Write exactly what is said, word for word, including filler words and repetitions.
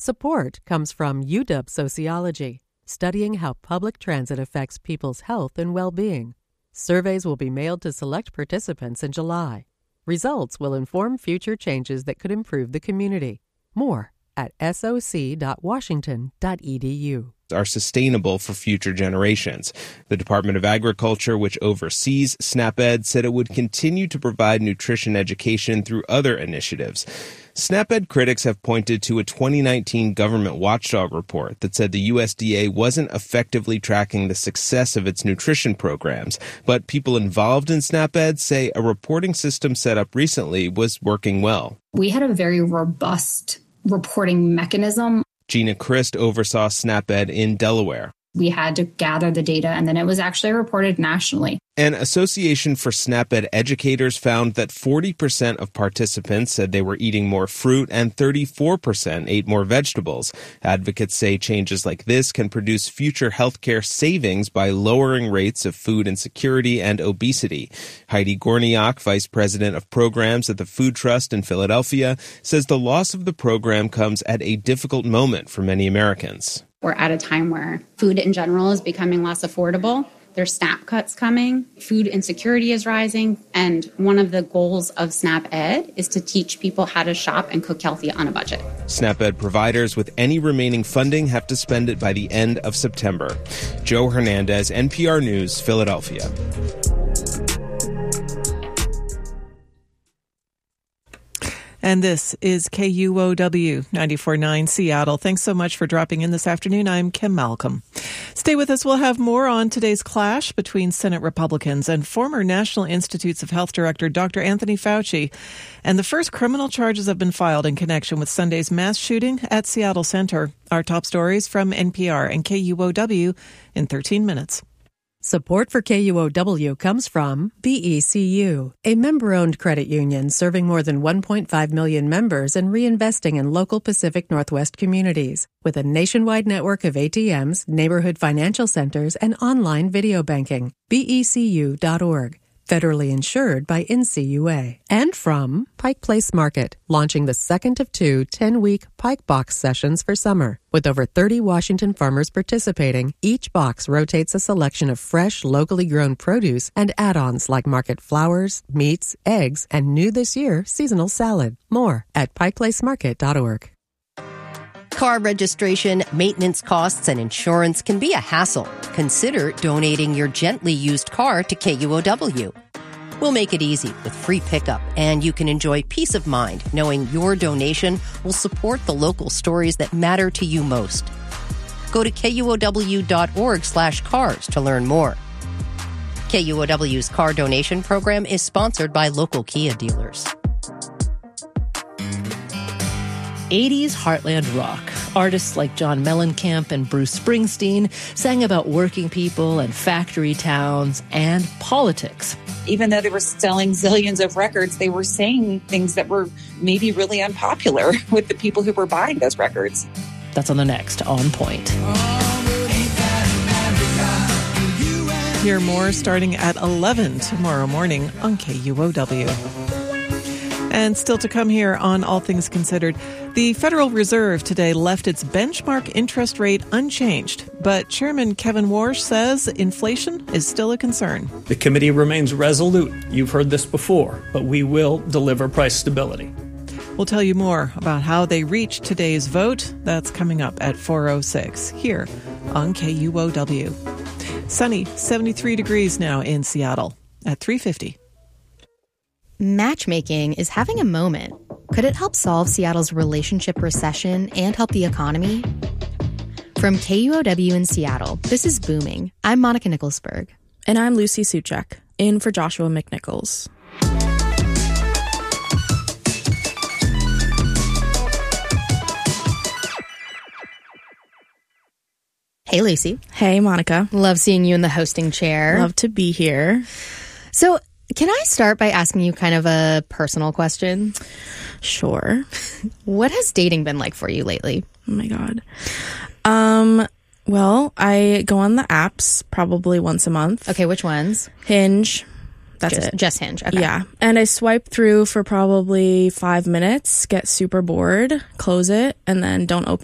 Support comes from U W Sociology, studying how public transit affects people's health and well-being. Surveys will be mailed to select participants in July. Results will inform future changes that could improve the community. More at soc dot washington dot e d u. Are sustainable for future generations. The Department of Agriculture, which oversees SNAP-Ed, said it would continue to provide nutrition education through other initiatives. SNAP-Ed critics have pointed to a twenty nineteen government watchdog report that said the U S D A wasn't effectively tracking the success of its nutrition programs, but people involved in SNAP-Ed say a reporting system set up recently was working well. We had a very robust reporting mechanism. Gina Christ oversaw SNAP-Ed in Delaware. We had to gather the data, and then it was actually reported nationally. An Association for SNAP-Ed Educators found that forty percent of participants said they were eating more fruit and thirty-four percent ate more vegetables. Advocates say changes like this can produce future healthcare savings by lowering rates of food insecurity and obesity. Heidi Gorniak, vice president of programs at the Food Trust in Philadelphia, says the loss of the program comes at a difficult moment for many Americans. We're at a time where food in general is becoming less affordable. There's SNAP cuts coming. Food insecurity is rising. And one of the goals of SNAP-Ed is to teach people how to shop and cook healthy on a budget. SNAP-Ed providers with any remaining funding have to spend it by the end of September. Joe Hernandez, N P R News, Philadelphia. And this is K U O W ninety-four point nine Seattle. Thanks so much for dropping in this afternoon. I'm Kim Malcolm. Stay with us. We'll have more on today's clash between Senate Republicans and former National Institutes of Health Director Doctor Anthony Fauci. And the first criminal charges have been filed in connection with Sunday's mass shooting at Seattle Center. Our top stories from N P R and K U O W in thirteen minutes. Support for K U O W comes from B E C U, a member-owned credit union serving more than one point five million members and reinvesting in local Pacific Northwest communities. With a nationwide network of A T Ms, neighborhood financial centers, and online video banking. B E C U dot org. Federally insured by N C U A. And from Pike Place Market, launching the second of two ten-week Pike Box sessions for summer. With over thirty Washington farmers participating, each box rotates a selection of fresh, locally grown produce and add-ons like market flowers, meats, eggs, and new this year, seasonal salad. More at pike place market dot org. Car registration, maintenance costs, and insurance can be a hassle. Consider donating your gently used car to K U O W. We'll make it easy with free pickup, and you can enjoy peace of mind knowing your donation will support the local stories that matter to you most. Go to K U O W dot org slash cars to learn more. K U O W's car donation program is sponsored by local Kia dealers. eighties heartland rock. Artists like John Mellencamp and Bruce Springsteen sang about working people and factory towns and politics. Even though they were selling zillions of records, they were saying things that were maybe really unpopular with the people who were buying those records. That's on the next On Point. Hear more starting at eleven tomorrow morning on K U O W. And still to come here on All Things Considered, the Federal Reserve today left its benchmark interest rate unchanged, but Chairman Kevin Warsh says inflation is still a concern. The committee remains resolute. You've heard this before, but we will deliver price stability. We'll tell you more about how they reached today's vote. That's coming up at four oh six here on K U O W. Sunny, seventy-three degrees now in Seattle at three fifty. Matchmaking is having a moment. Could it help solve Seattle's relationship recession and help the economy? From K U O W in Seattle, this is Booming. I'm Monica Nicholsberg. And I'm Lucy Suchek, in for Joshua McNichols. Hey, Lucy. Hey, Monica. Love seeing you in the hosting chair. Love to be here. So, can I start by asking you kind of a personal question? Sure. What has dating been like for you lately? Oh my God. Um, well, I go on the apps probably once a month. Okay, which ones? Hinge. That's just, it. Just Hinge. Okay. Yeah. And I swipe through for probably five minutes, get super bored, close it, and then don't open